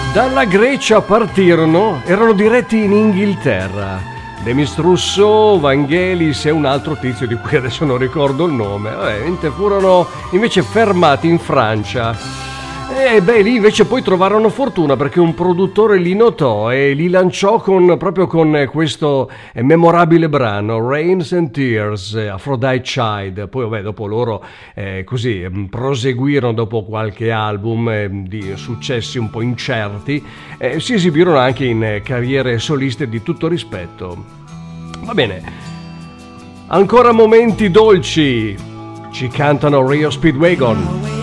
Dalla Grecia partirono, erano diretti in Inghilterra. Demis Russo, Vangelis e un altro tizio di cui adesso non ricordo il nome. Furono invece fermati in Francia. E lì invece poi trovarono fortuna perché un produttore li notò e li lanciò proprio con questo memorabile brano Rains and Tears, Aphrodite Child. Poi dopo loro proseguirono dopo qualche album di successi un po' incerti, si esibirono anche in carriere soliste di tutto rispetto. Va bene, ancora momenti dolci, ci cantano Rio Speedwagon.